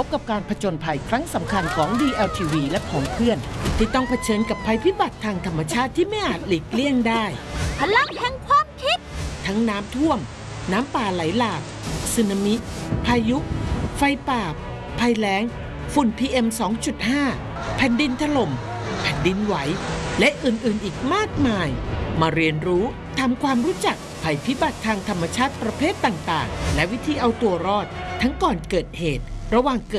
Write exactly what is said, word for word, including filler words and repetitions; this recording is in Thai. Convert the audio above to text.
บกับการผจญภัยครั้งสำคัญของ ดี แอล ที วี และของเพื่อนที่ต้องเผชิญกับภัยพิบัติทางธรรมชาติที่ไม่อาจหลีกเลี่ยงได้พลังแห่งความคิดทั้งน้ำท่วมน้ำป่าไหลหลากสึนามิพายุไฟป่าภัยแล้งฝุ่น พี เอ็ม สองจุดห้า แผ่นดินถล่มแผ่นดินไหวและอื่นๆอีกมากมายมาเรียนรู้ทำความรู้จักภัยพิบัติทางธรรมชาติประเภทต่างๆและวิธีเอาตัวรอดทั้งก่อนเกิดเหตุระหว่างเกิด